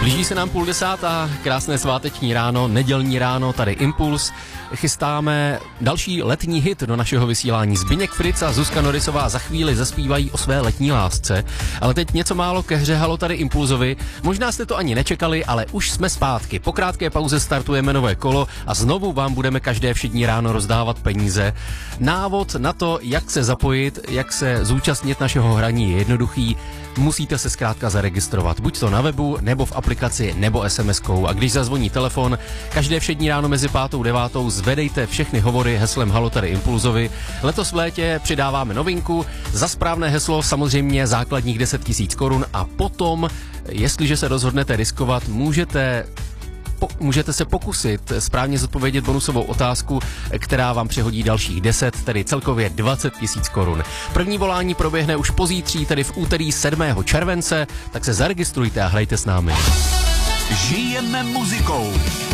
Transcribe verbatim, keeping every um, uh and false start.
Blíží se nám půl desátá, krásné sváteční ráno, nedělní ráno, tady Impuls. Chystáme další letní hit do našeho vysílání. Zbyněk Fritz a Zuzka Norisová za chvíli zaspívají o své letní lásce. Ale teď něco málo ke hře Halo tady Impulzovi. Možná jste to ani nečekali, ale už jsme zpátky. Po krátké pauze startujeme nové kolo a znovu vám budeme každé všední ráno rozdávat peníze. Návod na to, jak se zapojit, jak se zúčastnit našeho hraní je jednoduchý. Musíte se zkrátka zaregistrovat, buď to na webu, nebo v aplikaci, nebo es em eskou. A když zazvoní telefon, každé všední ráno mezi pátou a devátou zvedejte všechny hovory heslem Halo tady Impulzovi. Letos v létě přidáváme novinku, za správné heslo samozřejmě základních deset tisíc korun a potom, jestliže se rozhodnete riskovat, můžete... Po, můžete se pokusit správně zodpovědět bonusovou otázku, která vám přehodí dalších deset, tedy celkově dvacet tisíc korun. První volání proběhne už pozítří, tedy v úterý sedmého července, tak se zaregistrujte a hrajte s námi. Žijeme muzikou.